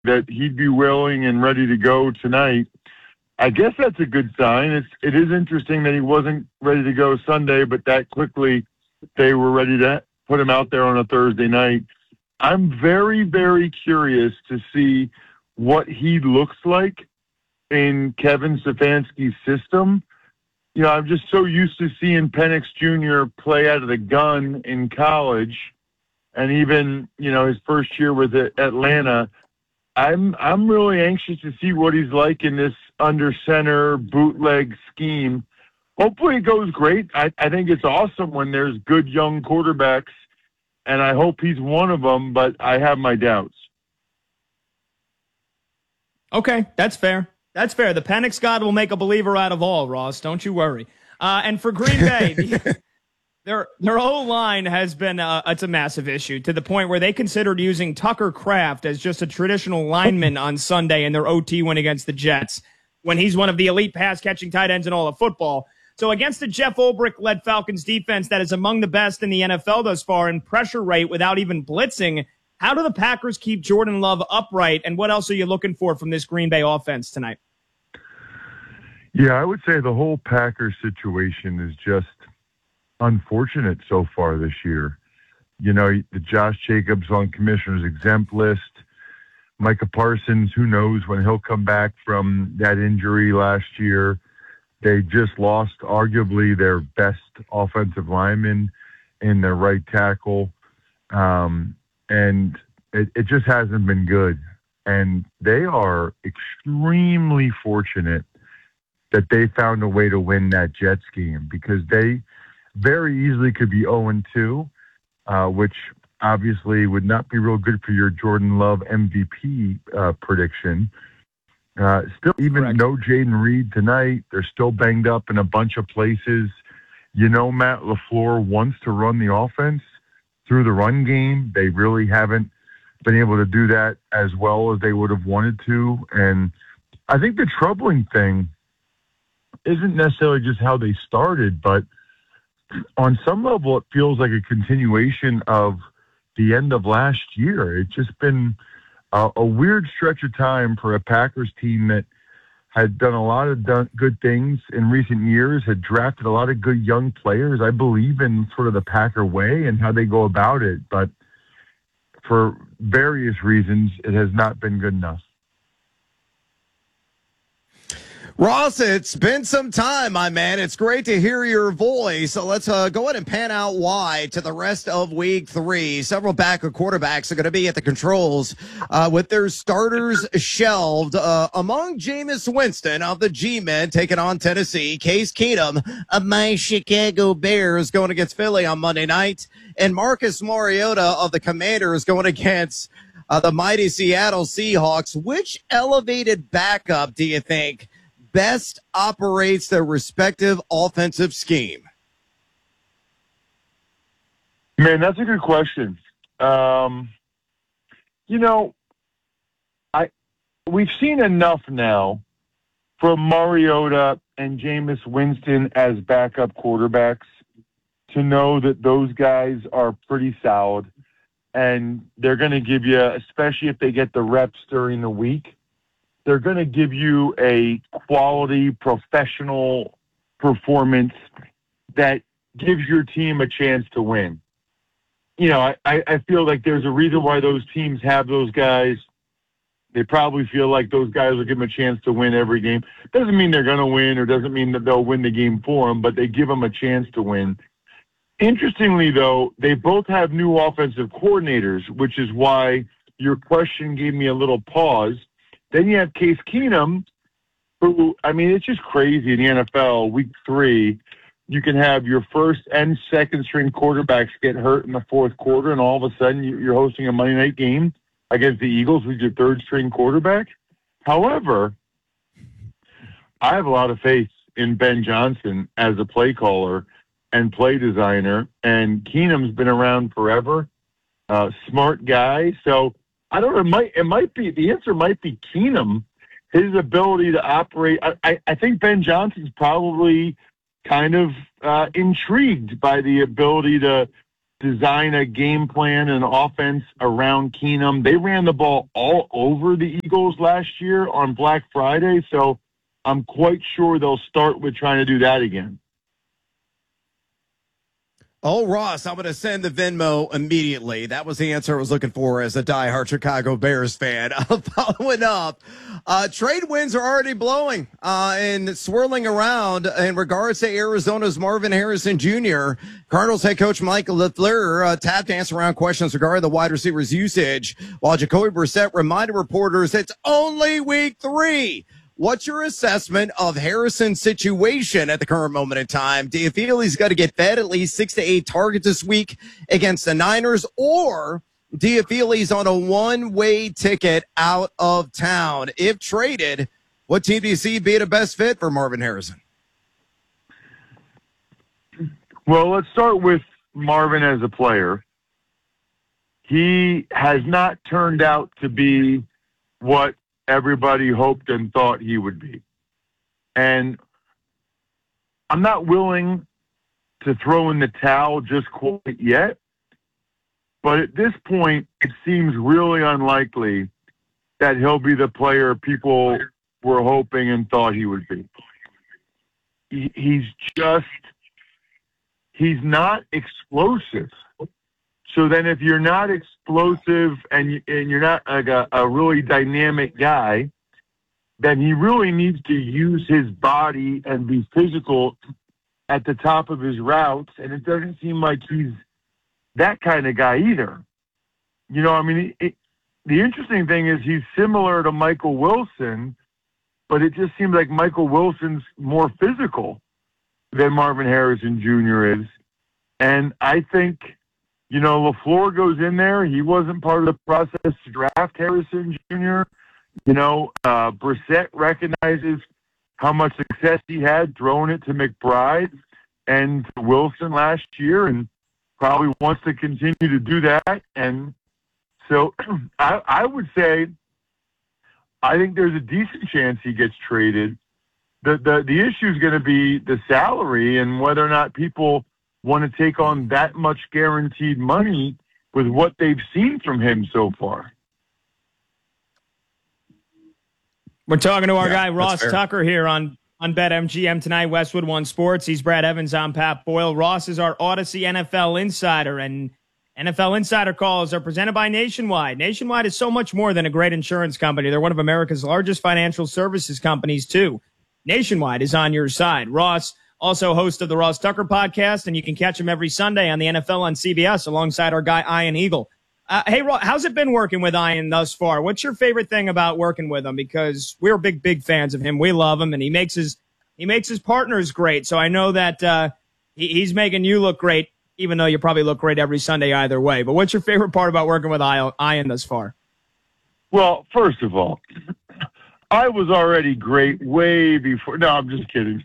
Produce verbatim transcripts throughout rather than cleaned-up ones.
that he'd be willing and ready to go tonight. I guess that's a good sign. It's, it is interesting that he wasn't ready to go Sunday, but that quickly they were ready to put him out there on a Thursday night. I'm very, very curious to see what he looks like in Kevin Stefanski's system. You know, I'm just so used to seeing Penix Junior play out of the gun in college, and even, you know, his first year with Atlanta. I'm I'm really anxious to see what he's like in this under center bootleg scheme. Hopefully it goes great. I, I think it's awesome when there's good young quarterbacks, and I hope he's one of them, but I have my doubts. Okay, that's fair. That's fair. The Penix God will make a believer out of all, Ross. Don't you worry. Uh, and for Green Bay, the, their their O-line has been uh, it's a massive issue to the point where they considered using Tucker Kraft as just a traditional lineman on Sunday in their O T win against the Jets, when he's one of the elite pass-catching tight ends in all of football. So against the Jeff Ulbrich-led Falcons defense that is among the best in the N F L thus far in pressure rate without even blitzing, how do the Packers keep Jordan Love upright, and what else are you looking for from this Green Bay offense tonight? Yeah, I would say the whole Packers situation is just unfortunate so far this year. You know, the Josh Jacobs on commissioner's exempt list, Micah Parsons, who knows when he'll come back from that injury last year. They just lost arguably their best offensive lineman in their right tackle. Um, and it, it just hasn't been good. And they are extremely fortunate that they found a way to win that Jets game, because they very easily could be oh and two, uh, which obviously would not be real good for your Jordan Love M V P uh, prediction. Uh, still, even Correct. No Jaden Reed tonight. They're still banged up in a bunch of places. You know, Matt LaFleur wants to run the offense through the run game. They really haven't been able to do that as well as they would have wanted to. And I think the troubling thing isn't necessarily just how they started, but on some level it feels like a continuation of the end of last year. It's just been a, a weird stretch of time for a Packers team that had done a lot of done, good things in recent years, had drafted a lot of good young players. I believe in sort of the Packer way and how they go about it, but for various reasons, it has not been good enough. Ross, it's been some time, my man. It's great to hear your voice. So let's uh, go ahead and pan out wide to the rest of week three. Several backup quarterbacks are going to be at the controls uh, with their starters shelved. Uh, among Jameis Winston of the G-Men taking on Tennessee, Case Keenum of my Chicago Bears going against Philly on Monday night, and Marcus Mariota of the Commanders going against uh, the mighty Seattle Seahawks. Which elevated backup do you think best operates their respective offensive scheme? Man, that's a good question. Um, you know, I we've seen enough now from Mariota and Jameis Winston as backup quarterbacks to know that those guys are pretty solid, and they're going to give you, especially if they get the reps during the week, they're going to give you a quality professional performance that gives your team a chance to win. You know, I, I feel like there's a reason why those teams have those guys. They probably feel like those guys will give them a chance to win every game. Doesn't mean they're going to win, or doesn't mean that they'll win the game for them, but they give them a chance to win. Interestingly, though, they both have new offensive coordinators, which is why your question gave me a little pause. Then you have Case Keenum, who, I mean, it's just crazy in the N F L. Week three, you can have your first and second string quarterbacks get hurt in the fourth quarter, and all of a sudden you're hosting a Monday night game against the Eagles with your third string quarterback. However, I have a lot of faith in Ben Johnson as a play caller and play designer, and Keenum's been around forever, uh, smart guy. So I don't know. It might, it might be, the answer might be Keenum, his ability to operate. I, I, I think Ben Johnson's probably kind of uh, intrigued by the ability to design a game plan and offense around Keenum. They ran the ball all over the Eagles last year on Black Friday, so I'm quite sure they'll start with trying to do that again. Oh, Ross, I'm going to send the Venmo immediately. That was the answer I was looking for as a diehard Chicago Bears fan. Following up, uh, trade winds are already blowing uh, and swirling around in regards to Arizona's Marvin Harrison Junior Cardinals head coach Michael LaFleur uh, tap danced around questions regarding the wide receivers' usage, while Jacoby Brissett reminded reporters it's only week three. What's your assessment of Harrison's situation at the current moment in time? Do you feel he's got to get fed at least six to eight targets this week against the Niners? Or do you feel he's on a one-way ticket out of town? If traded, what team do you see be the best fit for Marvin Harrison? Well, let's start with Marvin as a player. He has not turned out to be what everybody hoped and thought he would be. And I'm not willing to throw in the towel just quite yet, but at this point, it seems really unlikely that he'll be the player people were hoping and thought he would be. He, he's just, he's not explosive. So then if you're not explosive and, you, and you're not like a, a really dynamic guy, then he really needs to use his body and be physical at the top of his routes. And it doesn't seem like he's that kind of guy either. You know, I mean, it, the interesting thing is he's similar to Michael Wilson, but it just seems like Michael Wilson's more physical than Marvin Harrison Junior is. And I think, you know, LaFleur goes in there. He wasn't part of the process to draft Harrison Junior You know, uh, Brissett recognizes how much success he had throwing it to McBride and to Wilson last year and probably wants to continue to do that. And so I, I would say I think there's a decent chance he gets traded. The, the, the issue is going to be the salary and whether or not people want to take on that much guaranteed money with what they've seen from him so far. We're talking to our yeah, guy, Ross Tucker, here on, on BetMGM tonight, Westwood One Sports. He's Brad Evans. I'm Pat Boyle. Ross is our Odyssey N F L Insider, and N F L Insider calls are presented by Nationwide. Nationwide is so much more than a great insurance company. They're one of America's largest financial services companies, too. Nationwide is on your side. Ross, also host of the Ross Tucker podcast, and you can catch him every Sunday on the N F L on C B S alongside our guy, Ian Eagle. Uh, hey, Ross, how's it been working with Ian thus far? What's your favorite thing about working with him? Because we're big, big fans of him. We love him, and he makes his he makes his partners great. So I know that uh, he, he's making you look great, even though you probably look great every Sunday either way. But what's your favorite part about working with Ian thus far? Well, first of all, I was already great way before. No, I'm just kidding.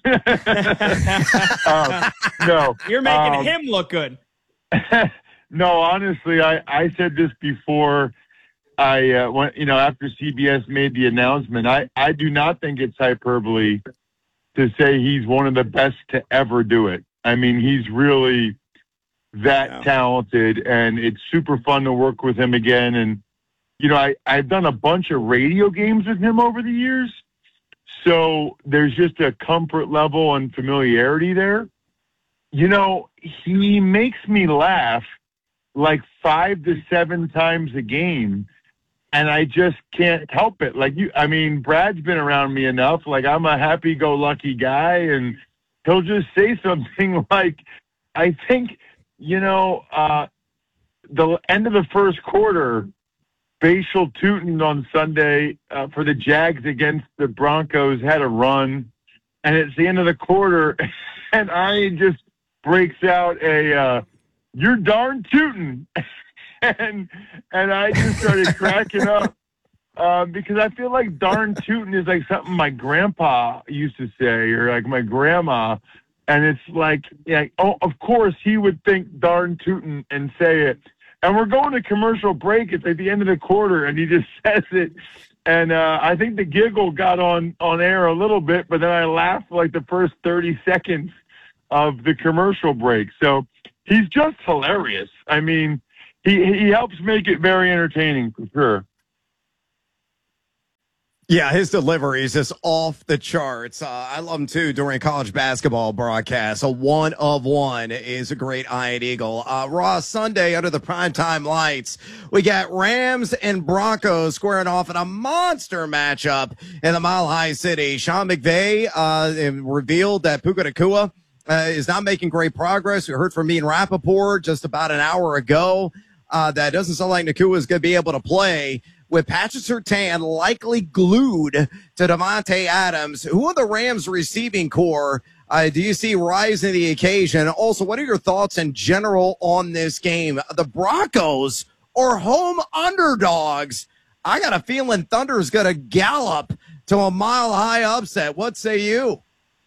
um, no. You're making um, him look good. No, honestly, I, I said this before I, uh, went, you know, after C B S made the announcement, I, I do not think it's hyperbole to say he's one of the best to ever do it. I mean, he's really that yeah. talented, and it's super fun to work with him again. And, you know, I, I've done a bunch of radio games with him over the years, so there's just a comfort level and familiarity there. You know, he makes me laugh like five to seven times a game, and I just can't help it. Like you, I mean, Brad's been around me enough. Like I'm a happy-go-lucky guy, and he'll just say something like, I think, you know, uh, the end of the first quarter, Bashal Tutin on Sunday uh, for the Jags against the Broncos had a run, and it's the end of the quarter, and I just breaks out a, uh, you're darn tootin'. and and I just started cracking up uh, because I feel like darn tootin' is like something my grandpa used to say or like my grandma. And it's like, yeah, oh, of course he would think darn tootin' and say it. And we're going to commercial break. It's at the end of the quarter, and he just says it. And uh, I think the giggle got on, on air a little bit, but then I laughed like the first thirty seconds of the commercial break. So he's just hilarious. I mean, he he helps make it very entertaining for sure. Yeah, his delivery is just off the charts. Uh, I love him, too, during college basketball broadcasts. A one of one is a great Iron Eagle. Uh, Raw Sunday under the primetime lights. We got Rams and Broncos squaring off in a monster matchup in the Mile High City. Sean McVay uh, revealed that Puka Nacua uh, is not making great progress. We heard from Ian Rappaport just about an hour ago uh, that doesn't sound like Nacua is going to be able to play. With Patrick Surtain likely glued to Davante Adams, who are the Rams receiving core uh, do you see rising to the occasion? Also, what are your thoughts in general on this game? The Broncos are home underdogs. I got a feeling Thunder's going to gallop to a mile-high upset. What say you?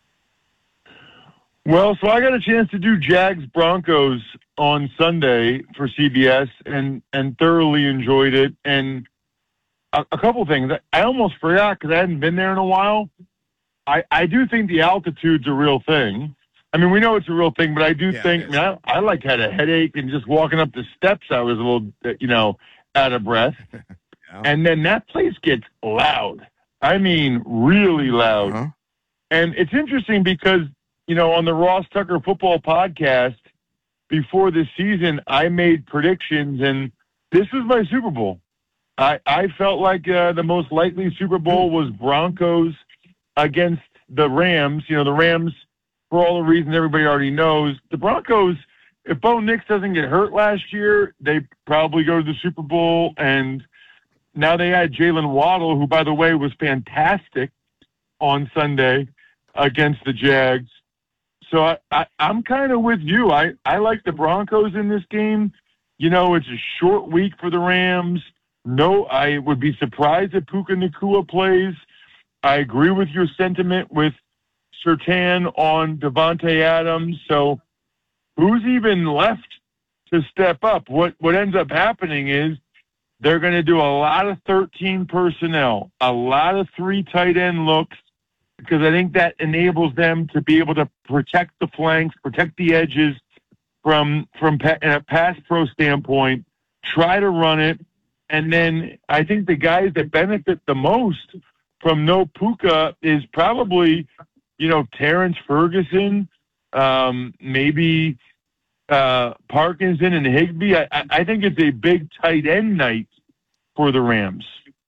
Well, so I got a chance to do Jags Broncos on Sunday for C B S and, and thoroughly enjoyed it. And A, a couple things. I almost forgot because I hadn't been there in a while. I, I do think the altitude's a real thing. I mean, we know it's a real thing, but I do yeah, think, I, mean, I, I like had a headache and just walking up the steps, I was a little, you know, out of breath. yeah. And then that place gets loud. I mean, really loud. Uh-huh. And it's interesting because, you know, on the Ross Tucker Football Podcast before this season, I made predictions, and this is my Super Bowl. I, I felt like uh, the most likely Super Bowl was Broncos against the Rams. You know, the Rams, for all the reasons everybody already knows. The Broncos, if Bo Nix doesn't get hurt last year, they probably go to the Super Bowl. And now they had Jalen Waddle, who, by the way, was fantastic on Sunday against the Jags. So I, I, I'm kind of with you. I, I like the Broncos in this game. You know, it's a short week for the Rams. No, I would be surprised if Puka Nacua plays. I agree with your sentiment with Surtain on Davante Adams. So who's even left to step up? What what ends up happening is they're going to do a lot of thirteen personnel, a lot of three tight end looks, because I think that enables them to be able to protect the flanks, protect the edges from from a pass pro standpoint, try to run it. And then I think the guys that benefit the most from no Puka is probably, you know, Terrence Ferguson, um, maybe uh, Parkinson and Higbee. I, I think it's a big tight end night for the Rams.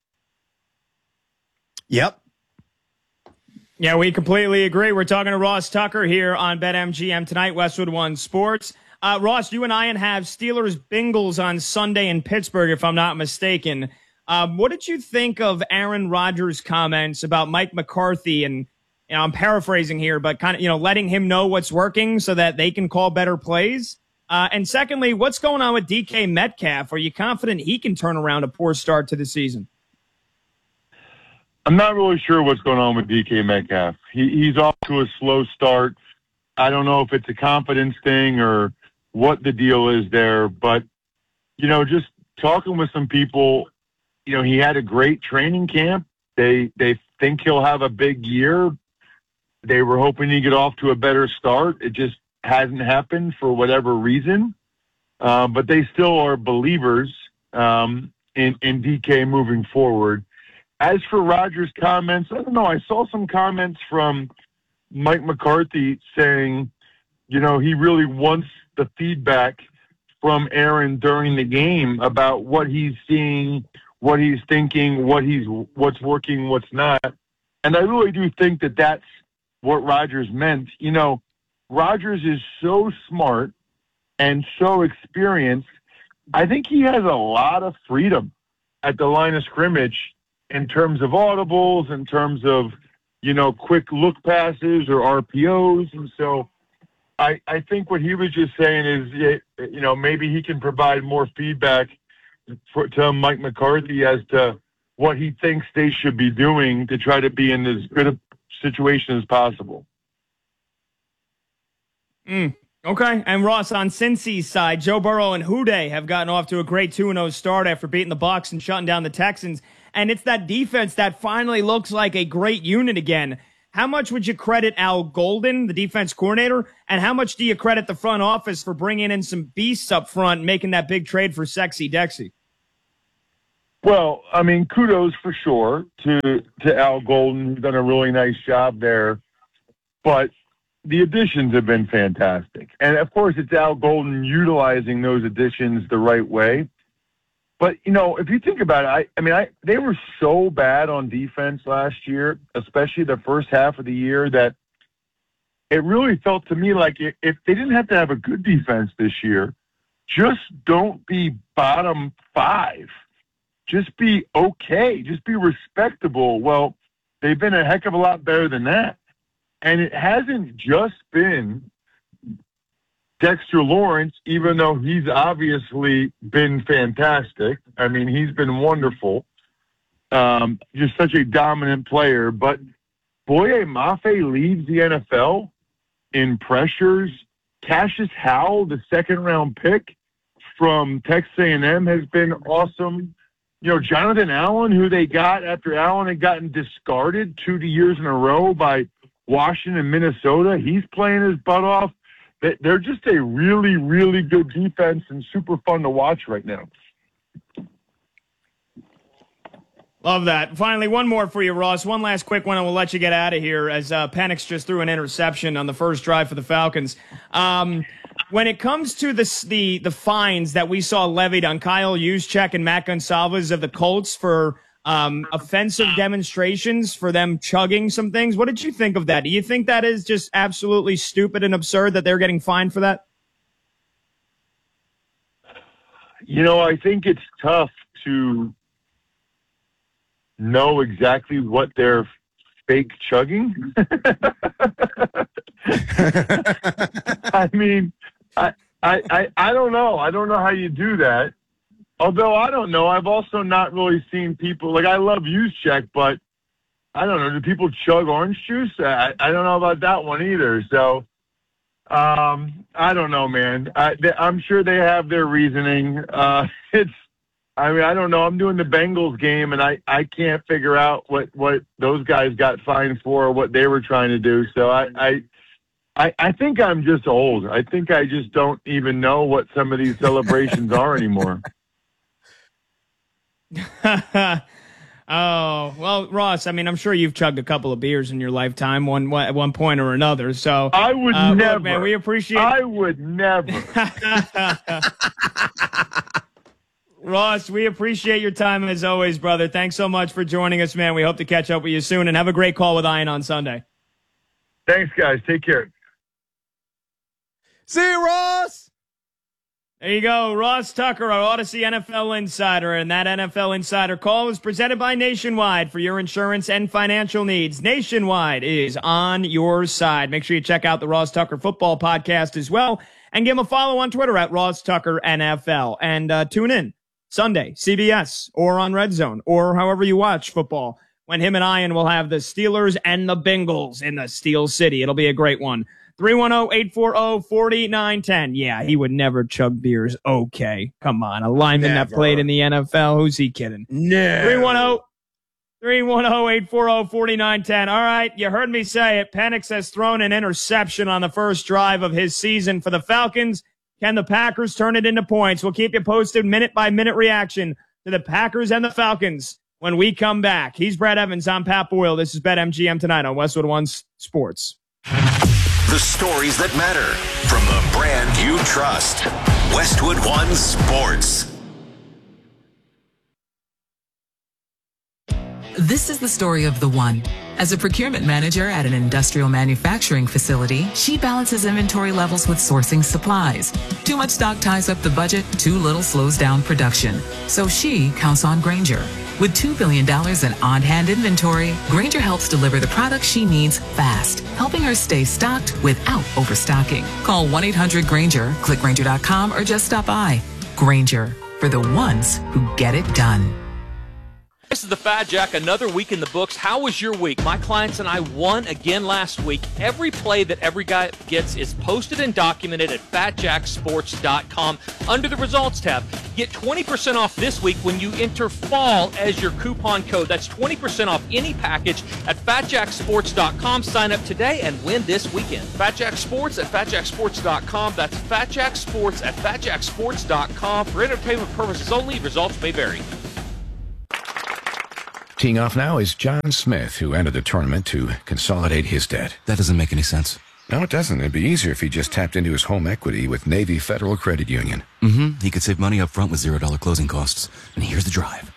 Yep. Yeah, we completely agree. We're talking to Ross Tucker here on BetMGM tonight, Westwood One Sports. Uh, Ross, you and Ian have Steelers Bengals on Sunday in Pittsburgh, if I'm not mistaken. Um, what did you think of Aaron Rodgers' comments about Mike McCarthy? And you know, I'm paraphrasing here, but kind of, you know, letting him know what's working so that they can call better plays. Uh, and secondly, what's going on with D K Metcalf? Are you confident he can turn around a poor start to the season? I'm not really sure what's going on with D K Metcalf. He, he's off to a slow start. I don't know if it's a confidence thing or what the deal is there, but, you know, just talking with some people, you know, he had a great training camp. They they think he'll have a big year. They were hoping he'd get off to a better start. It just hasn't happened for whatever reason. Uh, but they still are believers um, in, in D K moving forward. As for Rodgers' comments, I don't know. I saw some comments from Mike McCarthy saying, you know, he really wants the feedback from Aaron during the game about what he's seeing, what he's thinking, what he's what's working, what's not. And I really do think that that's what Rodgers meant. You know, Rodgers is so smart and so experienced. I think he has a lot of freedom at the line of scrimmage in terms of audibles, in terms of, you know, quick look passes or R P Os. And so I, I think what he was just saying is, you know, maybe he can provide more feedback for, to Mike McCarthy as to what he thinks they should be doing to try to be in as good a situation as possible. Mm, okay. And Ross, on Cincy's side, Joe Burrow and Houday have gotten off to a great two and oh start after beating the Bucs and shutting down the Texans. And it's that defense that finally looks like a great unit again. how much would you credit Al Golden, the defense coordinator, and how much do you credit the front office for bringing in some beasts up front and making that big trade for Sexy Dexy? Well, I mean, kudos for sure to to Al Golden, who's done a really nice job there. But the additions have been fantastic. And, of course, it's Al Golden utilizing those additions the right way. But, you know, if you think about it, I, I mean, I, they were so bad on defense last year, especially the first half of the year, that it really felt to me like if, if they didn't have to have a good defense this year, just don't be bottom five. Just be okay. Just be respectable. Well, they've been a heck of a lot better than that. And it hasn't just been Dexter Lawrence, even though he's obviously been fantastic. I mean, he's been wonderful. Um, just such a dominant player. But Boye Mafe leads the N F L in pressures. Cassius Howell, the second-round pick from Texas A and M, has been awesome. You know, Jonathan Allen, who they got after Allen had gotten discarded two years in a row by Washington, Minnesota, he's playing his butt off. They're just a really, really good defense and super fun to watch right now. Love that. Finally, one more for you, Ross. One last quick one, and we'll let you get out of here as uh, Penix just threw an interception on the first drive for the Falcons. Um, when it comes to the, the the fines that we saw levied on Kyle Juszczyk and Matt Gonsalves of the Colts for um, offensive demonstrations for them chugging some things, what did you think of that? Do you think that is just absolutely stupid and absurd that they're getting fined for that? You know, I think it's tough to know exactly what they're fake chugging. I mean, I, I, I, I don't know. I don't know how you do that. Although I don't know. I've also not really seen people, like I love Juszczyk, but I don't know. Do people chug orange juice? I, I don't know about that one either. So um, I don't know, man. I, they, I'm sure they have their reasoning. Uh, it's, I mean, I don't know. I'm doing the Bengals game, and I, I can't figure out what, what those guys got fined for or what they were trying to do. So I, I, I, I think I'm just old. I think I just don't even know what some of these celebrations are anymore. Oh, well, Ross, I mean, I'm sure you've chugged a couple of beers in your lifetime, one at one point or another. So I would uh, never. Look, man, we appreciate. I would never. Ross, we appreciate your time as always, brother. Thanks so much for joining us, man. We hope to catch up with you soon, and have a great call with Ian on Sunday. Thanks, guys. Take care. See you, Ross. There you go, Ross Tucker, our Odyssey N F L Insider, and that N F L Insider call is presented by Nationwide for your insurance and financial needs. Nationwide is on your side. Make sure you check out the Ross Tucker Football Podcast as well, and give him a follow on Twitter at Ross Tucker N F L, and uh, tune in Sunday, C B S, or on Red Zone, or however you watch football, when him and Ian will have the Steelers and the Bengals in the Steel City. It'll be a great one. three one zero, eight four zero, four nine one zero. Yeah, he would never chug beers. Okay, come on. A lineman Never. that played in the N F L. Who's he kidding? No. three one zero, three one zero, eight four zero, four nine one zero. All right, you heard me say it. Penix has thrown an interception on the first drive of his season for the Falcons. Can the Packers turn it into points? We'll keep you posted minute-by-minute reaction to the Packers and the Falcons when we come back. He's Brad Evans. I'm Pat Boyle. This is BetMGM tonight on Westwood One Sports. The stories that matter from the brand you trust. Westwood One Sports. This is the story of the one. As a procurement manager at an industrial manufacturing facility, she balances inventory levels with sourcing supplies. Too much stock ties up the budget, too little slows down production. So she counts on Grainger. With two billion dollars in on-hand inventory, Grainger helps deliver the products she needs fast, helping her stay stocked without overstocking. Call one eight hundred Grainger, click Grainger dot com, or just stop by. Grainger, for the ones who get it done. This is the Fat Jack. Another week in the books. How was your week? My clients and I won again last week. Every play that every guy gets is posted and documented at fat jack sports dot com under the results tab. Get twenty percent off this week when you enter fall as your coupon code. That's twenty percent off any package at fat jack sports dot com. Sign up today and win this weekend. Fat Jack Sports at fat jack sports dot com. That's Fat Jack Sports at fat jack sports dot com. For entertainment purposes only, results may vary. Teeing off now is John Smith, who entered the tournament to consolidate his debt. That doesn't make any sense. No, it doesn't. It'd be easier if he just tapped into his home equity with Navy Federal Credit Union. Mm-hmm. He could save money up front with zero dollar closing costs. And here's the drive.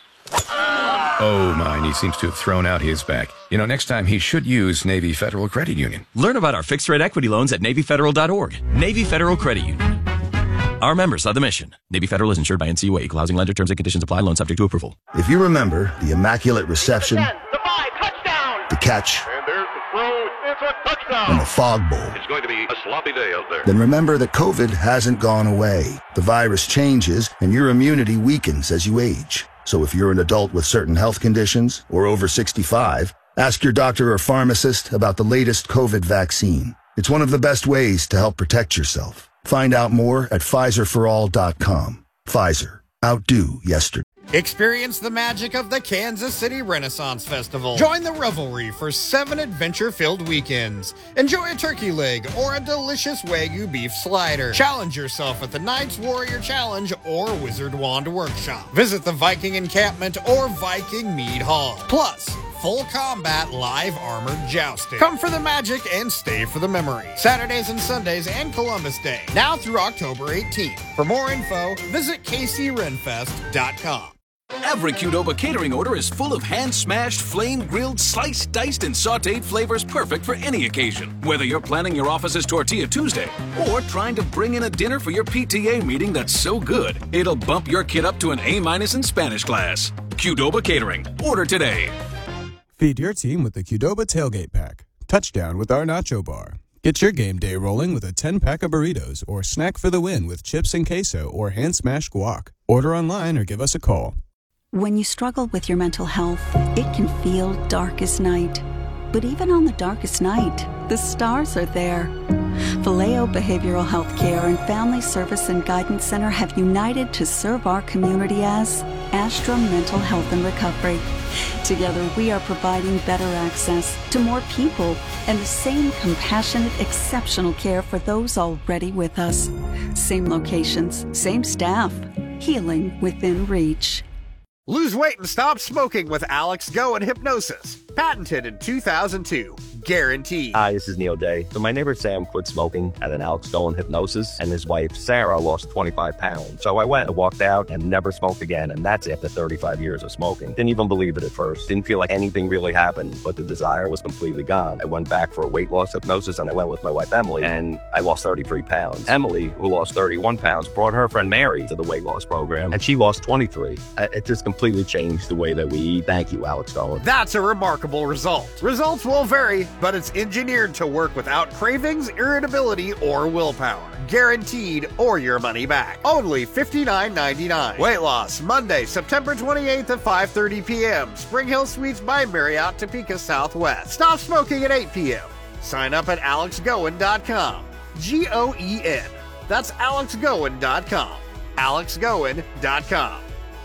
Oh, my, and he seems to have thrown out his back. You know, next time he should use Navy Federal Credit Union. Learn about our fixed-rate equity loans at navy federal dot org. Navy Federal Credit Union. Our members are the mission. Navy Federal is insured by N C U A. Equal housing lender. Terms and conditions apply. Loan subject to approval. If you remember the immaculate reception, ten, the five, touchdown, the catch, and there's the throw. It's a touchdown. And the fog bowl. It's going to be a sloppy day out there. Then remember that COVID hasn't gone away. The virus changes, and your immunity weakens as you age. So if you're an adult with certain health conditions or over sixty-five, ask your doctor or pharmacist about the latest COVID vaccine. It's one of the best ways to help protect yourself. Find out more at Pfizer for all dot com. Pfizer. Outdo yesterday. Experience the magic of the Kansas City Renaissance Festival. Join the revelry for seven adventure-filled weekends. Enjoy a turkey leg or a delicious Wagyu beef slider. Challenge yourself at the Knights Warrior Challenge or Wizard Wand Workshop. Visit the Viking Encampment or Viking Mead Hall. Plus, full combat live armored jousting. Come for the magic and stay for the memory. Saturdays and Sundays and Columbus Day. Now through October eighteenth. For more info, visit k c renfest dot com. Every Qdoba catering order is full of hand-smashed, flame-grilled, sliced, diced, and sautéed flavors perfect for any occasion. Whether you're planning your office's Tortilla Tuesday or trying to bring in a dinner for your P T A meeting that's so good, it'll bump your kid up to an A-minus in Spanish class. Qdoba Catering. Order today. Feed your team with the Qdoba Tailgate Pack. Touchdown with our Nacho Bar. Get your game day rolling with a ten-pack of burritos or snack for the win with chips and queso or hand-smashed guac. Order online or give us a call. When you struggle with your mental health, it can feel dark as night. But even on the darkest night, the stars are there. Vallejo Behavioral Health Care and Family Service and Guidance Center have united to serve our community as Astra Mental Health and Recovery. Together, we are providing better access to more people and the same compassionate, exceptional care for those already with us. Same locations, same staff, healing within reach. Lose weight and stop smoking with Alex Go and Hypnosis. Patented in two thousand two. Guaranteed. Hi, this is Neil Day. So my neighbor Sam quit smoking at an Alex Go and Hypnosis, and his wife Sarah lost twenty-five pounds. So I went and walked out and never smoked again, and that's after thirty-five years of smoking. Didn't even believe it at first. Didn't feel like anything really happened, but the desire was completely gone. I went back for a weight loss hypnosis, and I went with my wife Emily, and I lost thirty-three pounds. Emily, who lost thirty-one pounds, brought her friend Mary to the weight loss program, and she lost twenty-three. It just completely changed the way that we eat. Thank you, Alex Go. That's a remarkable result. Results will vary, but it's engineered to work without cravings, irritability, or willpower. Guaranteed or your money back. Only fifty-nine ninety-nine. Weight loss, Monday, September twenty-eighth at five thirty p.m. Spring Hill Suites by Marriott, Topeka Southwest. Stop smoking at eight p.m. Sign up at alex goen dot com. G O E N. That's alex goen dot com. alex goen dot com.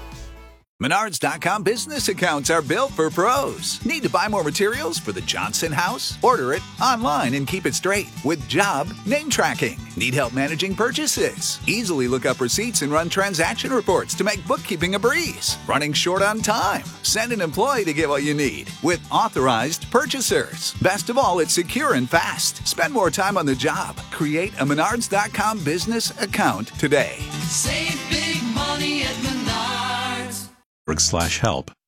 Menards dot com business accounts are built for pros. Need to buy more materials for the Johnson house? Order it online and keep it straight with job name tracking. Need help managing purchases? Easily look up receipts and run transaction reports to make bookkeeping a breeze. Running short on time? Send an employee to get what you need with authorized purchasers. Best of all, it's secure and fast. Spend more time on the job. Create a Menards dot com business account today. Save big money at Menards. Slash help.